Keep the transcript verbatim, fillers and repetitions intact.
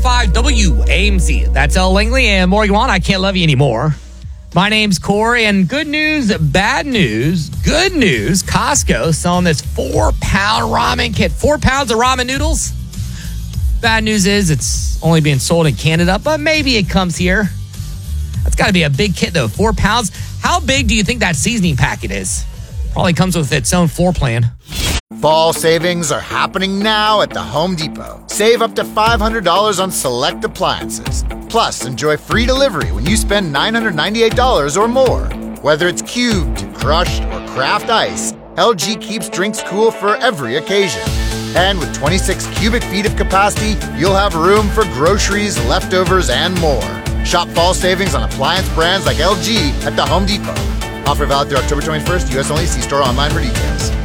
five W A M C. That's El Langley and Morgan Wallen. I Can't Love You Anymore. My name's Corey, and good news, bad news, good news. Costco selling this four-pound ramen kit. Four pounds of ramen noodles. Bad news is it's only being sold in Canada, but maybe it comes here. That's got to be a big kit, though. Four pounds. How big do you think that seasoning packet is? Probably comes with its own floor plan. Fall savings are happening now at the Home Depot. Save up to five hundred dollars on select appliances. Plus, enjoy free delivery when you spend nine hundred ninety-eight dollars or more. Whether it's cubed, crushed, or craft ice, L G keeps drinks cool for every occasion. And with twenty-six cubic feet of capacity, you'll have room for groceries, leftovers, and more. Shop fall savings on appliance brands like L G at the Home Depot. Offer valid through October twenty-first, U S only. See store online for details.